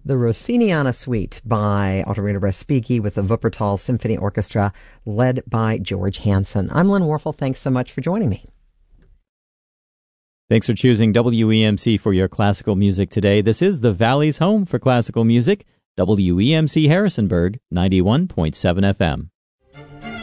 the Rossiniana Suite by Ottorino Respighi with the Wuppertal Symphony Orchestra led by George Hansen. I'm Lynn Warfel. Thanks so much for joining me. Thanks for choosing WEMC for your classical music today. This is the Valley's home for classical music, WEMC Harrisonburg, 91.7 FM.